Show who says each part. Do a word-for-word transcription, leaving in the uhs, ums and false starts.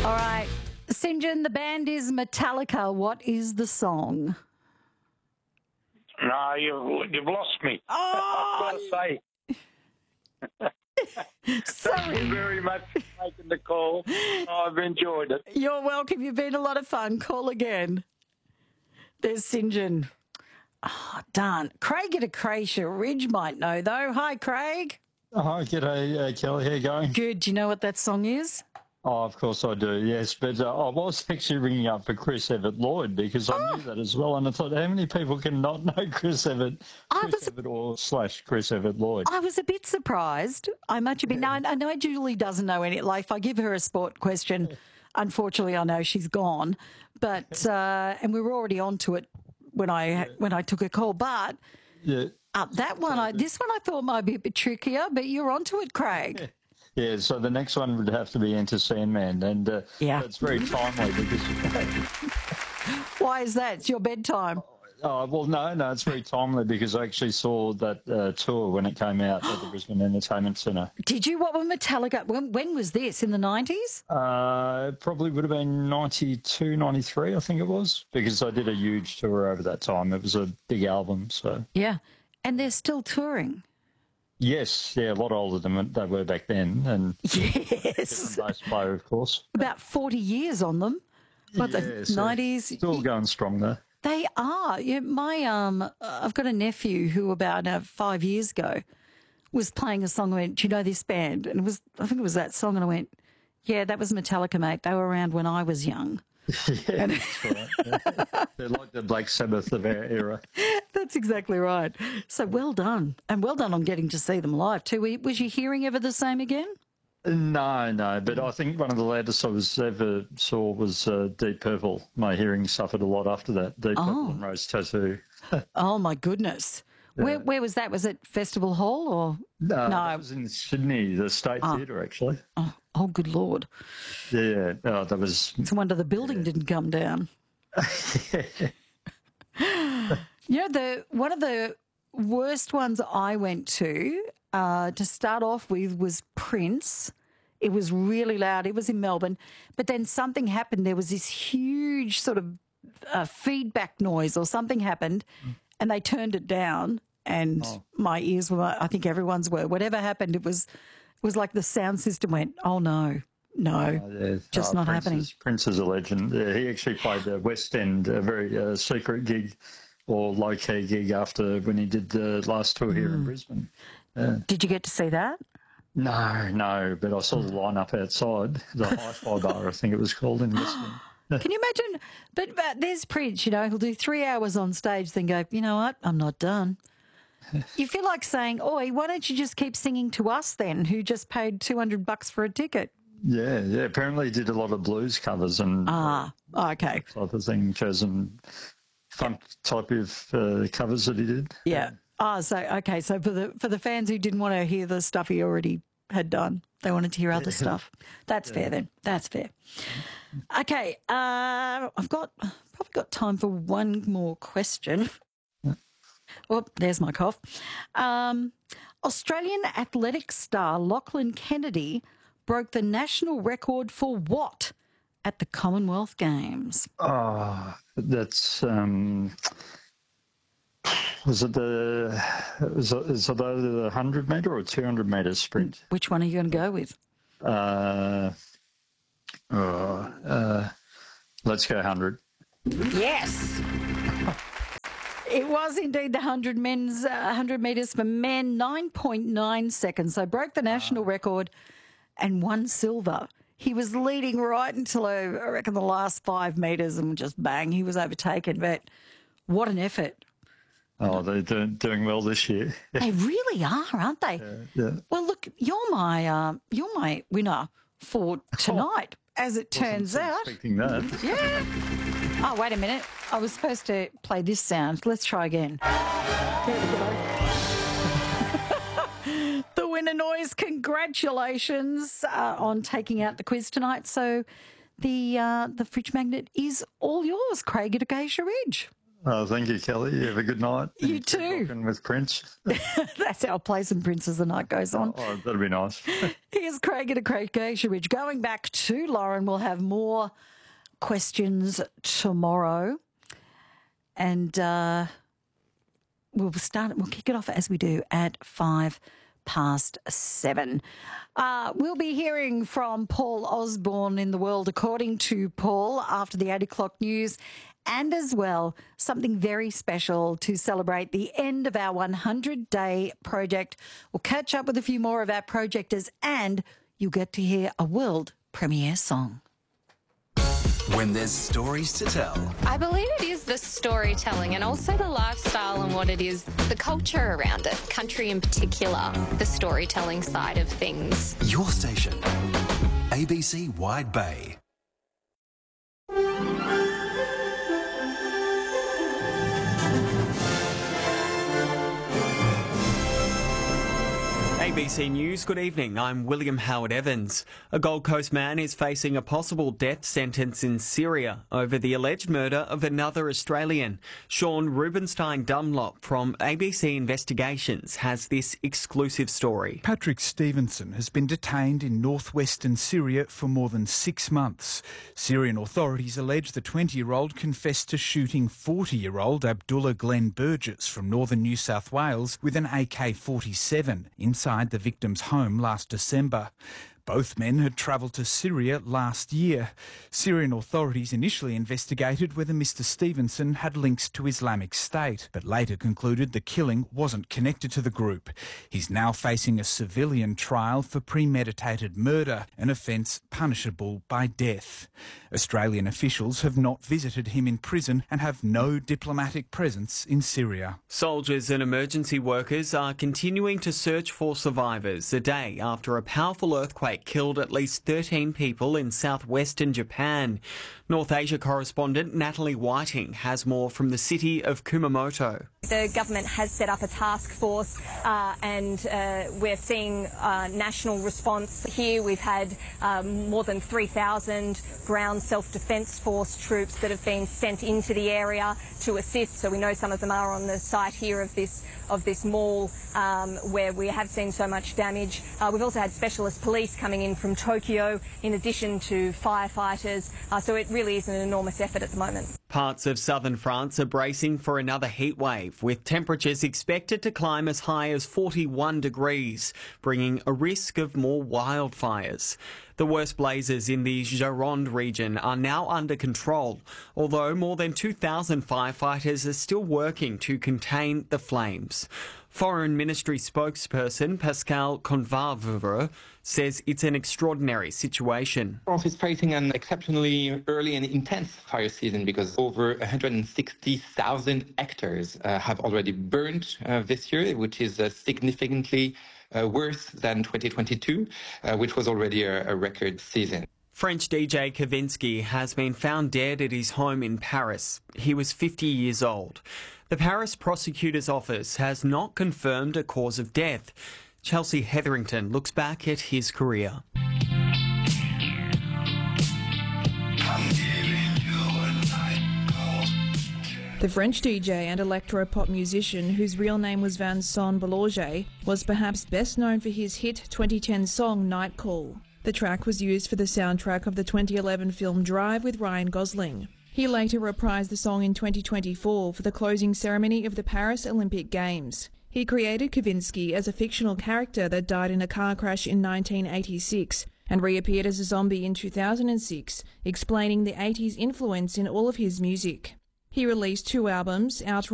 Speaker 1: All right. St John, the band is Metallica. What is the song?
Speaker 2: No, you've, you've lost me.
Speaker 1: Oh,
Speaker 2: I've got to say.
Speaker 1: sorry.
Speaker 2: Thank you very much for making the call. I've enjoyed it.
Speaker 1: You're welcome. You've been a lot of fun. Call again. There's St John. Oh, darn. Craig at Acacia Ridge might know, though. Hi, Craig.
Speaker 3: Oh, g'day, uh, Kelly. How you going?
Speaker 1: Good. Do you know what that song is?
Speaker 3: Oh, of course I do, yes. But uh, I was actually ringing up for Chris Evert-Lloyd because I
Speaker 1: Oh.
Speaker 3: knew that as well. And I thought, how many people can not know Chris Evert,
Speaker 1: I
Speaker 3: Chris
Speaker 1: was-
Speaker 3: Evert or slash Chris Evert-Lloyd?
Speaker 1: I was a bit surprised. I much have been. No, I know Julie doesn't know any. Like, if I give her a sport question, unfortunately, I know she's gone. But uh, and we were already on to it when I when I took a call. But
Speaker 3: Yeah.
Speaker 1: uh, that one, I this one, I thought might be a bit trickier. But you're onto it, Craig.
Speaker 3: Yeah, so the next one would have to be Enter Sandman. And uh,
Speaker 1: Yeah.
Speaker 3: it's very timely because...
Speaker 1: Why is that? It's your bedtime.
Speaker 3: Oh, well, no, no, it's very timely because I actually saw that uh, tour when it came out at the Brisbane Entertainment Centre.
Speaker 1: Did you? What were Metallica? When, when was this? In the nineties?
Speaker 3: Uh, it probably would have been ninety-two, ninety-three, I think it was, because I did a huge tour over that time. It was a big album, so...
Speaker 1: Yeah, and they're still touring.
Speaker 3: Yes, yeah, a lot older than they were back then, and
Speaker 1: Yes,
Speaker 3: bass player, of course.
Speaker 1: about forty years on them. What
Speaker 3: Yeah,
Speaker 1: the
Speaker 3: so
Speaker 1: nineties?
Speaker 3: Still going strong there.
Speaker 1: They are. Yeah, my um, I've got a nephew who about uh, five years ago was playing a song. I went, "Do you know this band?" And it was, I think it was that song. And I went, "Yeah, that was Metallica, mate. They were around when I was young."
Speaker 3: Yeah, that's right. Yeah. They're like the Black Sabbath of our era.
Speaker 1: That's exactly right. So well done, and well done on getting to see them live too. Were- Was your hearing ever the same again?
Speaker 3: No, no, but I think one of the loudest I was ever saw was uh, Deep Purple. My hearing suffered a lot after that. Deep Purple
Speaker 1: Oh.
Speaker 3: and Rose Tattoo.
Speaker 1: Oh my goodness. Where where was that? Was it Festival Hall or
Speaker 3: No,
Speaker 1: No.
Speaker 3: that was in Sydney, the State Theatre, actually.
Speaker 1: oh, oh good Lord.
Speaker 3: Yeah, oh, that was...
Speaker 1: It's a wonder the building didn't come down. You know, the one of the worst ones I went to uh, to start off with was Prince. It was really loud. It was in Melbourne, but then something happened. There was this huge sort of uh, feedback noise, or something happened, and they turned it down. And my ears were, I think everyone's were. Whatever happened, it was it was like the sound system went, "Oh no, no."
Speaker 3: Yeah,
Speaker 1: Just
Speaker 3: uh,
Speaker 1: not
Speaker 3: Prince
Speaker 1: happening.
Speaker 3: Is, Prince is a legend. Uh, he actually played the West End, a very uh, secret gig or low-key gig after when he did the last tour here
Speaker 1: Hmm.
Speaker 3: in Brisbane.
Speaker 1: Did you get to see that?
Speaker 3: No, no, but I saw the lineup outside, the Hi-Fi Bar, I think it was called in West End.
Speaker 1: Can you imagine? But, but there's Prince, you know, he'll do three hours on stage, then go, "You know what? I'm not done." You feel like saying, "Oi, why don't you just keep singing to us then, who just paid two hundred bucks for a ticket?"
Speaker 3: Yeah, yeah. Apparently he did a lot of blues covers and
Speaker 1: Ah, okay.
Speaker 3: type of thing, chosen funk type of uh, covers that he did.
Speaker 1: Yeah. Oh, so, okay. So for the, for the fans who didn't want to hear the stuff he already had done, they wanted to hear other stuff. That's fair then. That's fair. Okay. Uh, I've got, probably got time for one more question. Oh, there's my cough. Um, Australian athletics star Lachlan Kennedy broke the national record for what at the Commonwealth Games?
Speaker 3: Oh, that's... Um, was it the... Is it, is it either the one hundred metre or two hundred metre sprint?
Speaker 1: Which one are you going to go with?
Speaker 3: Uh, oh, uh, let's go one hundred.
Speaker 1: Yes. It was indeed the one hundred men's uh, one hundred metres for men, nine point nine seconds. So broke the national record and won silver. He was leading right until, uh, I reckon, the last five metres, and just bang, he was overtaken. But what an effort.
Speaker 3: Oh, they're doing, doing well this year.
Speaker 1: They really are, aren't they?
Speaker 3: Yeah.
Speaker 1: Well, look, you're my uh, you're my winner for tonight, as it turns out.
Speaker 3: Expecting that.
Speaker 1: Yeah. Oh, wait a minute. I was supposed to play this sound. Let's try again. There we go. The winner noise. Congratulations uh, on taking out the quiz tonight. So the uh, the fridge magnet is all yours, Craig at Acacia Ridge.
Speaker 3: Oh, thank you, Kelly. You have a good night.
Speaker 1: You
Speaker 3: And
Speaker 1: too.
Speaker 3: talking with Prince.
Speaker 1: That's our place in Prince as the night goes on.
Speaker 3: Oh, that'd be nice.
Speaker 1: Here's Craig and Craig Ridge. Going back to Lauren, we'll have more questions tomorrow. And uh, we'll start, we'll kick it off as we do at five past seven. Uh, we'll be hearing from Paul Osborne in The World According to Paul after the eight o'clock news, and as well something very special to celebrate the end of our one hundred day project. We'll catch up with a few more of our projectors, and you'll get to hear a world premiere song.
Speaker 4: When there's stories to tell.
Speaker 5: I believe it is the storytelling and also the lifestyle and what it is, the culture around it, country in particular, the storytelling side of things.
Speaker 4: Your station, A B C Wide Bay.
Speaker 6: A B C News, good evening. I'm William Howard Evans. A Gold Coast man is facing a possible death sentence in Syria over the alleged murder of another Australian. Sean Rubenstein Dunlop from A B C Investigations has this exclusive story.
Speaker 7: Patrick Stevenson has been detained in northwestern Syria for more than six months. Syrian authorities allege the twenty-year-old confessed to shooting forty-year-old Abdullah Glenn Burgess from northern New South Wales with an A K forty-seven inside the victim's home last December. Both men had travelled to Syria last year. Syrian authorities initially investigated whether Mister Stevenson had links to Islamic State, but later concluded the killing wasn't connected to the group. He's now facing a civilian trial for premeditated murder, an offence punishable by death. Australian officials have not visited him in prison and have no diplomatic presence in Syria.
Speaker 6: Soldiers and emergency workers are continuing to search for survivors a day after a powerful earthquake killed at least thirteen people in southwestern Japan. North Asia correspondent Natalie Whiting has more from the city of Kumamoto.
Speaker 8: The government has set up a task force uh, and uh, we're seeing uh, national response here. We've had um, more than three thousand ground self-defence force troops that have been sent into the area to assist. So we know some of them are on the site here of this of this mall um, where we have seen so much damage. Uh, we've also had specialist police coming in from Tokyo in addition to firefighters. Uh, so it really is an enormous effort at the moment.
Speaker 6: Parts of southern France are bracing for another heat wave, with temperatures expected to climb as high as forty-one degrees, bringing a risk of more wildfires. The worst blazes in the Gironde region are now under control, although more than two thousand firefighters are still working to contain the flames. Foreign Ministry spokesperson Pascal Convarvere says it's an extraordinary situation.
Speaker 9: France is facing an exceptionally early and intense fire season because over one hundred sixty thousand hectares uh, have already burned uh, this year, which is uh, significantly uh, worse than twenty twenty-two, uh, which was already a, a record season.
Speaker 6: French D J Kavinsky has been found dead at his home in Paris. He was fifty years old. The Paris prosecutor's office has not confirmed a cause of death. Chelsea Hetherington looks back at his career.
Speaker 10: The French D J and electro-pop musician, whose real name was Vincent Boulanger, was perhaps best known for his hit twenty ten song Night Call. The track was used for the soundtrack of the twenty eleven film Drive with Ryan Gosling. He later reprised the song in twenty twenty-four for the closing ceremony of the Paris Olympic Games. He created Kavinsky as a fictional character that died in a car crash in nineteen eighty-six and reappeared as a zombie in two thousand six, explaining the eighties influence in all of his music. He released two albums, Outright